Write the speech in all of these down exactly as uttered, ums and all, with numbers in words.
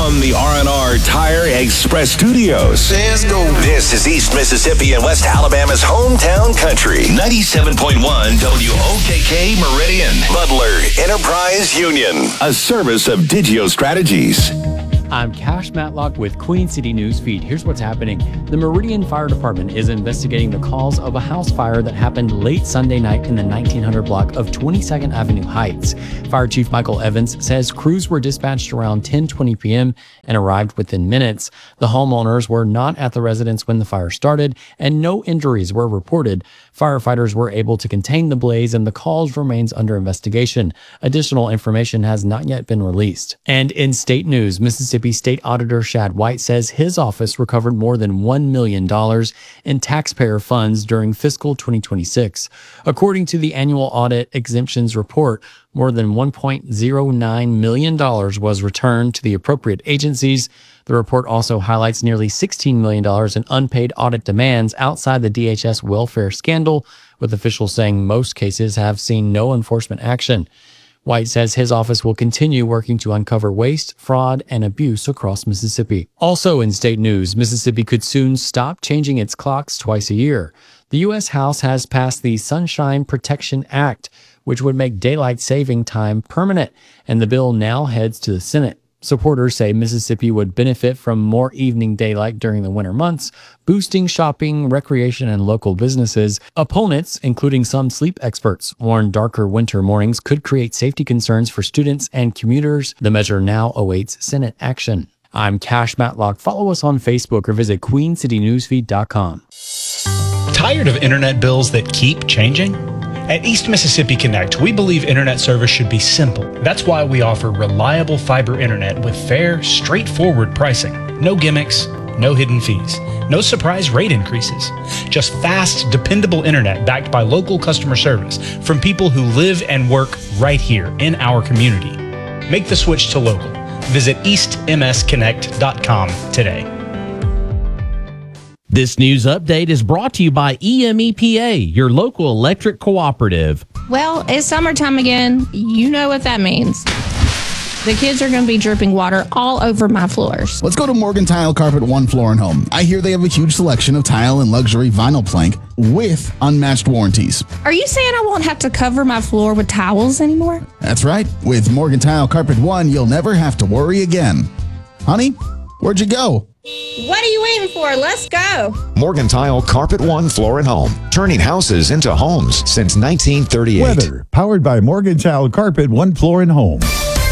from the R and R Tire Express Studios. Let's go. This is East Mississippi and West Alabama's hometown country. ninety-seven point one W O K K Meridian. Butler Enterprise Union. A service of Digio Strategies. I'm Cash Matlock with Queen City News Feed. Here's what's happening. The Meridian Fire Department is investigating the cause of a house fire that happened late Sunday night in the nineteen hundred block of twenty-second Avenue Heights. Fire Chief Michael Evans says crews were dispatched around ten twenty p.m. and arrived within minutes. The homeowners were not at the residence when the fire started, and no injuries were reported. Firefighters were able to contain the blaze, and the cause remains under investigation. Additional information has not yet been released. And in state news, Mississippi State Auditor Shad White says his office recovered more than one million dollars in taxpayer funds during fiscal twenty twenty-six. According to the annual audit exemptions report, more than one point zero nine million dollars was returned to the appropriate agencies. The report also highlights nearly sixteen million dollars in unpaid audit demands outside the D H S welfare scandal, with officials saying most cases have seen no enforcement action. White says his office will continue working to uncover waste, fraud, and abuse across Mississippi. Also in state news, Mississippi could soon stop changing its clocks twice a year. The U S House has passed the Sunshine Protection Act, which would make daylight saving time permanent, and the bill now heads to the Senate. Supporters say Mississippi would benefit from more evening daylight during the winter months, boosting shopping, recreation, and local businesses. Opponents, including some sleep experts, warn darker winter mornings could create safety concerns for students and commuters. The measure now awaits Senate action. I'm Cash Matlock. Follow us on Facebook or visit queen city newsfeed dot com. Tired of internet bills that keep changing? At East Mississippi Connect, we believe internet service should be simple. That's why we offer reliable fiber internet with fair, straightforward pricing. No gimmicks, no hidden fees, no surprise rate increases. Just fast, dependable internet backed by local customer service from people who live and work right here in our community. Make the switch to local. Visit east m s connect dot com today. This news update is brought to you by E M E P A, your local electric cooperative. Well, it's summertime again. You know what that means. The kids are going to be dripping water all over my floors. Let's go to Morgan Tile Carpet One Floor and Home. I hear they have a huge selection of tile and luxury vinyl plank with unmatched warranties. Are you saying I won't have to cover my floor with towels anymore? That's right. With Morgan Tile Carpet One, you'll never have to worry again. Honey, where'd you go? What are you waiting for? Let's go. Morgan Tile Carpet One Floor and Home. Turning houses into homes since nineteen thirty-eight. Weather, powered by Morgan Tile Carpet One Floor and Home.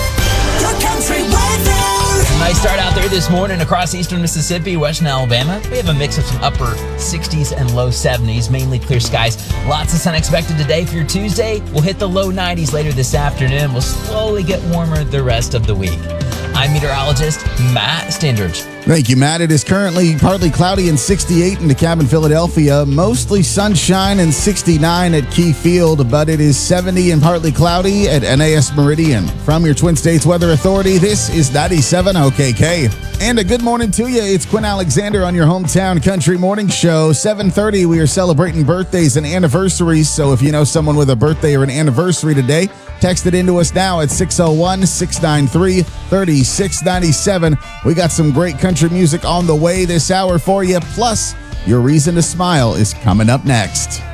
Nice start out there this morning across eastern Mississippi, western Alabama. We have a mix of some upper sixties and low seventies, mainly clear skies. Lots of sun expected today for your Tuesday. We'll hit the low nineties later this afternoon. We'll slowly get warmer the rest of the week. I'm meteorologist Matt Stindridge. Thank you, Matt. It is currently partly cloudy and sixty-eight in DeKalb, Philadelphia. Mostly sunshine and sixty-nine at Key Field, but it is seventy and partly cloudy at N A S Meridian. From your Twin States Weather Authority, this is ninety-seven O K K. And a good morning to you. It's Quinn Alexander on your hometown country morning show. seven thirty, we are celebrating birthdays and anniversaries, so if you know someone with a birthday or an anniversary today, text it into us now at six oh one, six nine three, three six nine seven. We got some great country music on the way this hour for you. Plus, your reason to smile is coming up next.